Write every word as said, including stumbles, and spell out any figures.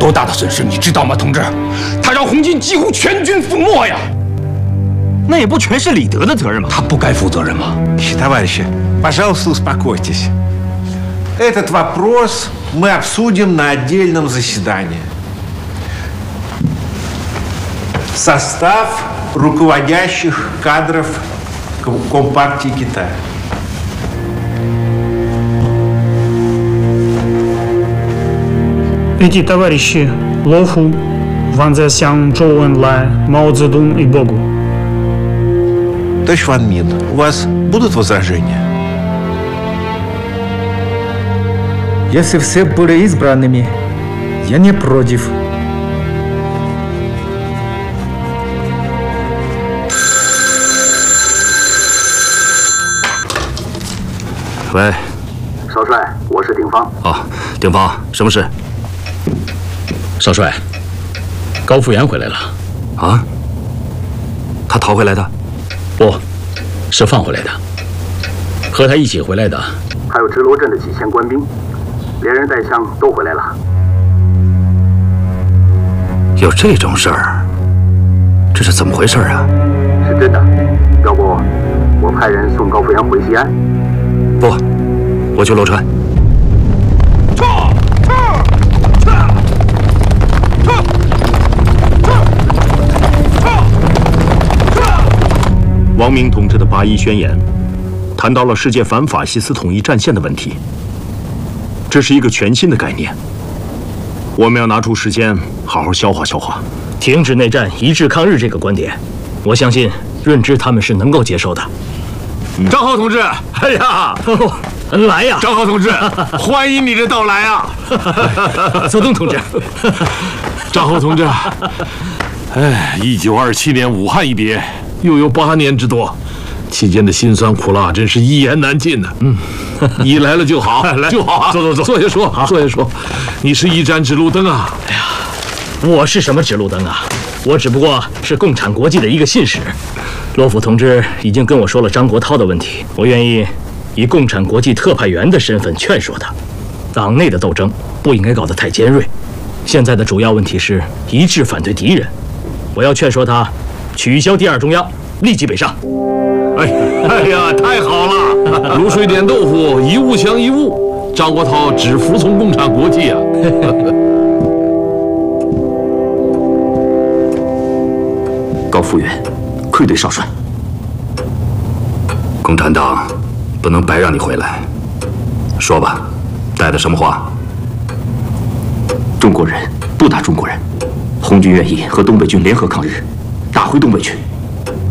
多大的损失，你知道吗，同志？他让红军几乎全军覆没呀！ 那也不全是李德的责任吗？ 他不该负责任吗？ Товарищи, пожалуйста, успокойтесь. Этот вопрос мы обсудим на отдельном заседании. Состав руководящих кадров Компартии Китая. Эти товарищи Ло Фу, Ван Цзясян, Чжоу Энлай, Мао Цзэдун и Богу. Товарищ Ван Мин, у вас будут возражения? Если все были избранными, я не против. 喂， 少帅，我是鼎方。 哦，鼎方，什么事？ 少帅，高复原回来了。 啊？他逃回来的？ 不，是放回来的。和他一起回来的还有直罗镇的几千官兵，连人带枪都回来了。 有这种事儿？这是怎么回事啊？ 是真的。要不，我派人送高复原回西安。 不，我去洛川。 王明同志的八一宣言谈到了世界反法西斯统一战线的问题，这是一个全新的概念，我们要拿出时间好好消化消化。 停止内战、一致抗日这个观点，我相信润之他们是能够接受的。 嗯、张浩同志，哎呀， 哦、来呀！ 张浩同志，欢迎你的到来啊！ 左东同志， 张浩同志，哎，一九二七年武汉一别。 又有八年之多，期间的辛酸苦辣真是一言难尽呐。嗯，你来了就好，来就好啊！坐坐坐，坐下说，坐下说。你是一盏指路灯啊！ 哎呀，我是什么指路灯啊？我只不过是共产国际的一个信使。罗甫同志已经跟我说了张国焘的问题，我愿意以共产国际特派员的身份劝说他，党内的斗争不应该搞得太尖锐。现在的主要问题是一致反对敌人，我要劝说他。 取消第二中央，立即北上。 哎哎呀，太好了！卤水点豆腐，一物降一物。张国焘只服从共产国际啊！ 高复原，愧对少帅。共产党不能白让你回来。说吧，带的什么话？ 中国人不打中国人，红军愿意和东北军联合抗日。 打回东北去。